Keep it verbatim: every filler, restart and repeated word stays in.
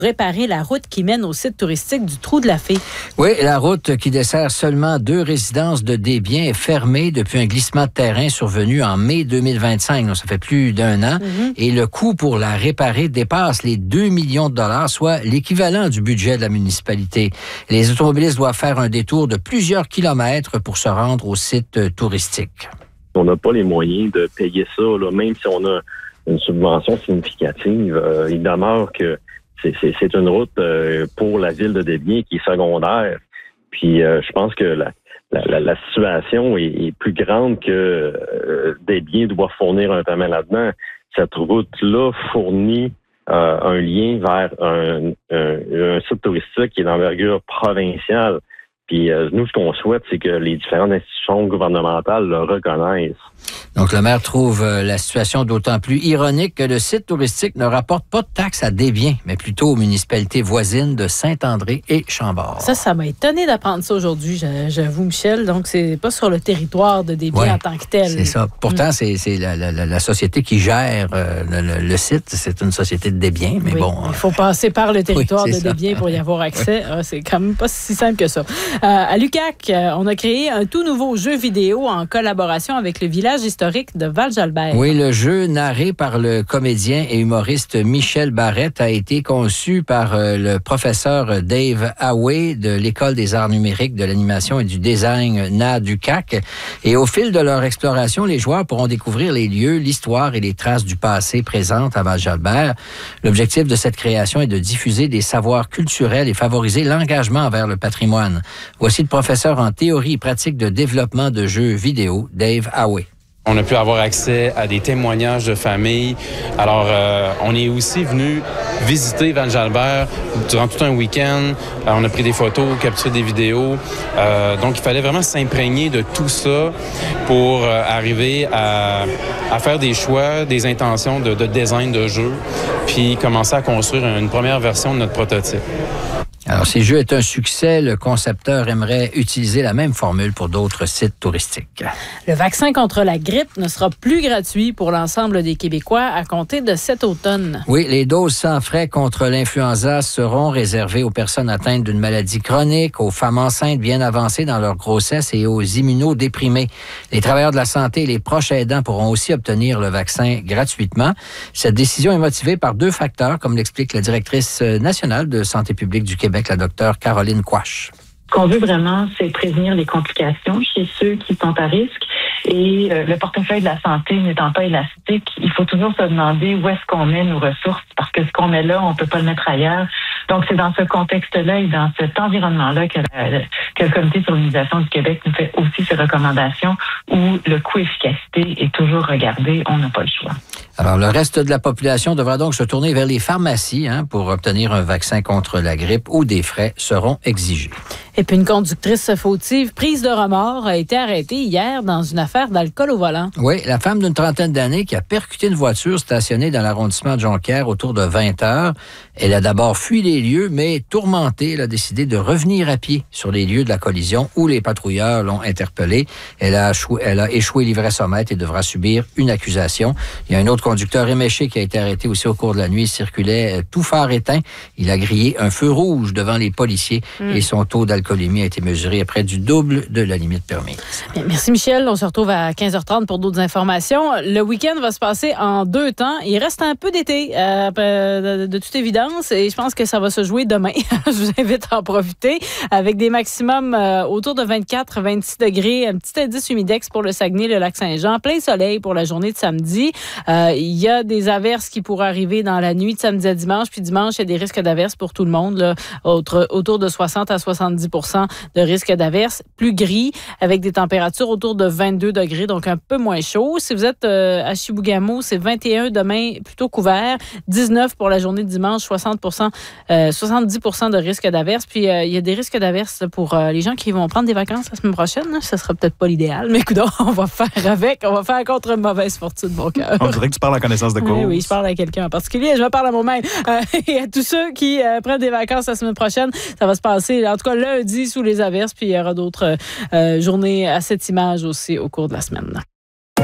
réparer la route qui mène au site touristique du Trou de la Fée. Oui, la route qui dessert seulement deux résidences de Desbiens est fermée depuis un glissement de terrain survenu en mai deux mille vingt-cinq. Donc, ça fait plus d'un an. Mm-hmm. Et le coût pour la réparer dépasse les deux millions de dollars, soit l'équivalent du budget de la municipalité. Les automobilistes doivent faire un détour de plusieurs kilomètres pour se rendre au site touristique. On n'a pas les moyens de payer ça, là, même si on a une subvention significative. Euh, il demeure que c'est, c'est, c'est une route euh, pour la ville de Desbiens qui est secondaire. Puis euh, je pense que la, la, la situation est, est plus grande que euh, Desbiens doit fournir un paiement là-dedans. Cette route-là fournit euh, un lien vers un, un, un site touristique qui est d'envergure provinciale. Puis euh, nous, ce qu'on souhaite, c'est que les différentes institutions gouvernementales le reconnaissent. Donc, le maire trouve euh, la situation d'autant plus ironique que le site touristique ne rapporte pas de taxes à Desbiens, mais plutôt aux municipalités voisines de Saint-André et Chambord. Ça, ça m'a étonné d'apprendre ça aujourd'hui, j'avoue, Michel. Donc, c'est pas sur le territoire de Desbiens ouais, en tant que tel. C'est ça. Pourtant, mmh. c'est, c'est la, la, la société qui gère euh, le, le site. C'est une société de Desbiens, mais oui, bon... Il faut passer par le territoire oui, de ça. Desbiens pour y avoir accès. Oui. C'est quand même pas si simple que ça. Euh, à l'U Q A C, on a créé un tout nouveau jeu vidéo en collaboration avec le village historique de Val-Jalbert. Oui, le jeu narré par le comédien et humoriste Michel Barrette a été conçu par euh, le professeur Dave Haway de l'École des arts numériques, de l'animation et du design N A du C A C. Et au fil de leur exploration, les joueurs pourront découvrir les lieux, l'histoire et les traces du passé présentes à Val-Jalbert. L'objectif de cette création est de diffuser des savoirs culturels et favoriser l'engagement envers le patrimoine. Voici le professeur en théorie et pratique de développement de jeux vidéo, Dave Haway. On a pu avoir accès à des témoignages de familles. Alors, euh, on est aussi venu visiter Val-Jalbert durant tout un week-end. Euh, on a pris des photos, capturé des vidéos. Euh, donc, il fallait vraiment s'imprégner de tout ça pour euh, arriver à, à faire des choix, des intentions de, de design de jeu, puis commencer à construire une première version de notre prototype. Alors, si le jeu est un succès, le concepteur aimerait utiliser la même formule pour d'autres sites touristiques. Le vaccin contre la grippe ne sera plus gratuit pour l'ensemble des Québécois à compter de cet automne. Oui, les doses sans frais contre l'influenza seront réservées aux personnes atteintes d'une maladie chronique, aux femmes enceintes bien avancées dans leur grossesse et aux immunodéprimés. Les travailleurs de la santé et les proches aidants pourront aussi obtenir le vaccin gratuitement. Cette décision est motivée par deux facteurs, comme l'explique la directrice nationale de santé publique du Québec, la docteure Caroline Quash. Ce qu'on veut vraiment, c'est prévenir les complications chez ceux qui sont à risque. Et euh, le portefeuille de la santé n'étant pas élastique, il faut toujours se demander où est-ce qu'on met nos ressources, parce que ce qu'on met là, on peut pas le mettre ailleurs. Donc, c'est dans ce contexte-là et dans cet environnement-là que, la, que le Comité sur l'immunisation du Québec nous fait aussi ses recommandations où le coût-efficacité est toujours regardé. On n'a pas le choix. Alors, le reste de la population devra donc se tourner vers les pharmacies hein, pour obtenir un vaccin contre la grippe où des frais seront exigés. Et puis, une conductrice fautive prise de remords a été arrêtée hier dans une affaire d'alcool au volant. Oui, la femme d'une trentaine d'années qui a percuté une voiture stationnée dans l'arrondissement de Jonquière autour de vingt heures. Elle a d'abord fui les lieux, mais tourmentée, elle a décidé de revenir à pied sur les lieux de la collision où les patrouilleurs l'ont interpellée. Elle a échoué, elle a échoué l'ivresse-au-mètre et devra subir une accusation. Il y a un autre conducteur éméché qui a été arrêté aussi au cours de la nuit. Il circulait tout phare éteint. Il a grillé un feu rouge devant les policiers mmh. et son taux d'alcoolémie a été mesuré à près du double de la limite permise. Bien, merci Michel. On se retrouve à quinze heures trente pour d'autres informations. Le week-end va se passer en deux temps. Il reste un peu d'été, euh, de, de toute évidence, et je pense que ça va se jouer demain. Je vous invite à en profiter avec des maximums euh, autour de vingt-quatre à vingt-six degrés, un petit indice humidex pour le Saguenay, le Lac-Saint-Jean, plein soleil pour la journée de samedi. Euh, il y a des averses qui pourraient arriver dans la nuit de samedi à dimanche, puis dimanche, il y a des risques d'averses pour tout le monde, là, autre, autour de soixante à soixante-dix pour cent de risques d'averses, plus gris, avec des températures autour de vingt-deux degrés, donc un peu moins chaud. Si vous êtes euh, à Chibougamau, c'est vingt et un demain, plutôt couvert, dix-neuf pour la journée de dimanche, soixante pour cent, euh, soixante-dix pour cent de risques d'averses, puis euh, il y a des risques d'averses pour euh, les gens qui vont prendre des vacances la semaine prochaine. Là. Ça sera peut-être pas l'idéal, mais écoute, on va faire avec, on va faire contre une mauvaise fortune, mon cœur. On dirait que tu parles en connaissance de cause. Oui, oui, je parle à quelqu'un en particulier, je me parle à moi-même. Euh, et à tous ceux qui euh, prennent des vacances la semaine prochaine, ça va se passer, en tout cas lundi, sous les averses, puis il y aura d'autres euh, journées à cette image aussi au cours de la semaine.